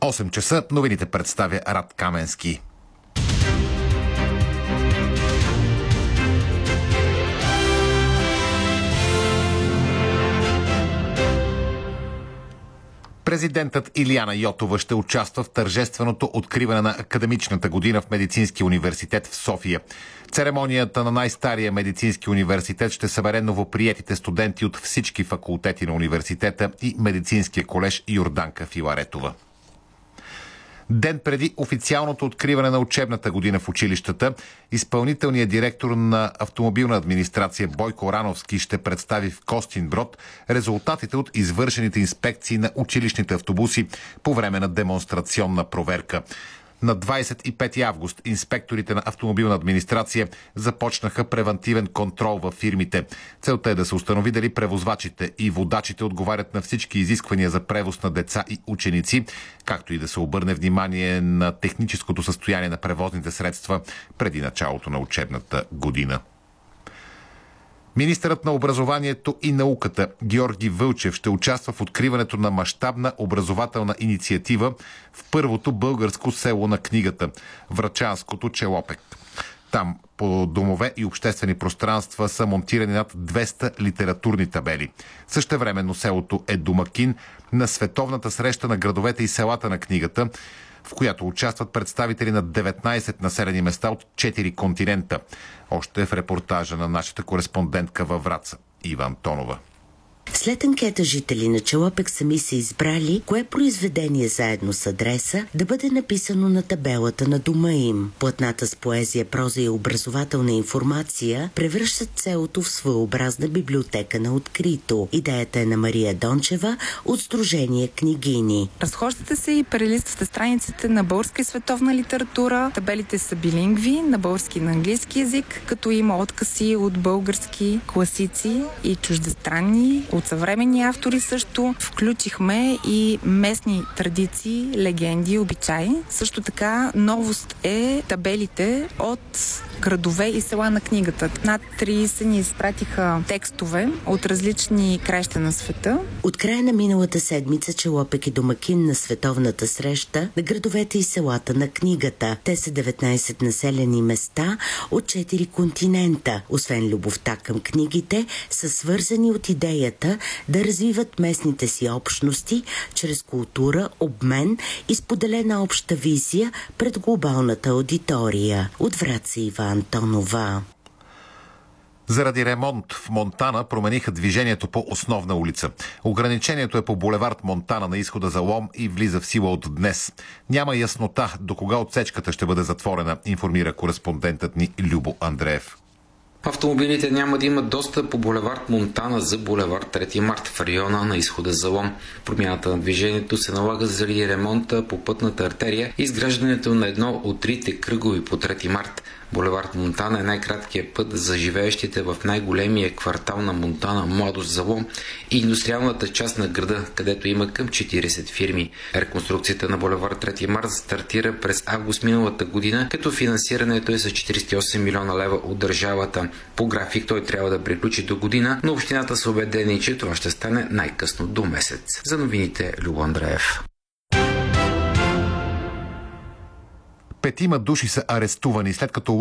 8 часа новините представя Рад Каменски. Президентът Илияна Йотова ще участва в тържественото откриване на академичната година в Медицинския университет в София. Церемонията на най-стария медицински университет ще събере новоприетите студенти от всички факултети на университета и Медицинския колеж Йорданка Филаретова. Ден преди официалното откриване на учебната година в училищата, изпълнителният директор на автомобилна администрация Бойко Рановски ще представи в Костинброд резултатите от извършените инспекции на училищните автобуси по време на демонстрационна проверка. На 25 август инспекторите на автомобилна администрация започнаха превантивен контрол във фирмите. Целта е да се установи дали превозвачите и водачите отговарят на всички изисквания за превоз на деца и ученици, както и да се обърне внимание на техническото състояние на превозните средства преди началото на учебната година. Министърът на образованието и науката Георги Вълчев ще участва в откриването на мащабна образователна инициатива в първото българско село на книгата – Врачанското Челопек. Там по домове и обществени пространства са монтирани над 200 литературни табели. Същевременно селото е домакин на световната среща на градовете и селата на книгата, в която участват представители на 19 населени места от 4 континента. Още в репортажа на нашата кореспондентка във Враца Ива Антонова. След анкета жители на Челопек сами са избрали кое произведение заедно с адреса да бъде написано на табелата на дома им. Платната с поезия, проза и образователна информация превръщат селото в своеобразна библиотека на открито. Идеята е на Мария Дончева от Сдружение Книгини. Разхождате се и прелиствате страниците на българска и световна литература. Табелите са билингви, на български и на английски език, като има откъси от български класици и чуждестранни, от съвременни автори също. Включихме и местни традиции, легенди, обичаи. Също така новост е табелите от градове и села на книгата. Над 30 ни изпратиха текстове от различни краища на света. От края на миналата седмица Челопек е домакин на световната среща на градовете и селата на книгата. Те са 19 населени места от 4 континента. Освен любовта към книгите, са свързани от идеята да развиват местните си общности чрез култура, обмен и споделена обща визия пред глобалната аудитория. От Враца Ива Антонова. Заради ремонт в Монтана промениха движението по основна улица. Ограничението е по булевард Монтана на изхода за Лом и влиза в сила от днес. Няма яснота до кога отсечката ще бъде затворена, информира кореспондентът ни Любо Андреев. Автомобилите няма да имат достъп по булевард Монтана за булевард 3 март в района на изхода за Лом. Промяната на движението се налага заради ремонта по пътната артерия и изграждането на едно от трите кръгови по 3 март. Булевард Монтана е най-краткият път за живеещите в най-големия квартал на Монтана, Младост за Лом, и индустриалната част на града, където има към 40 фирми. Реконструкцията на булевард 3 март стартира през август миналата година, като финансирането е с 48 милиона лева от държавата. По график той трябва да приключи до година, но общината са убедени, че това ще стане най-късно до месец. За новините Любо Андреев. 5 души са арестувани, след като